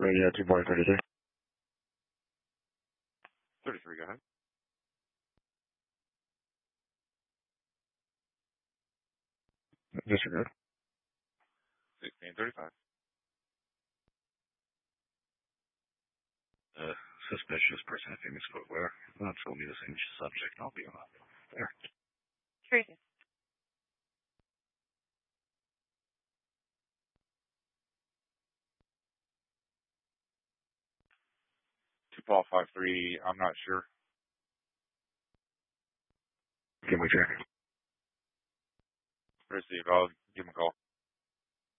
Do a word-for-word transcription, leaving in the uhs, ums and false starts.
Right, yeah, two point thirty-three. thirty-three, go ahead. Disregard. sixteen thirty-five. Uh, suspicious person, I think it's footwear. Not told me the same subject, I'll be on there. Tracy. Two Paul five three, I'm not sure. Can we check? Receive, I'll give him a call.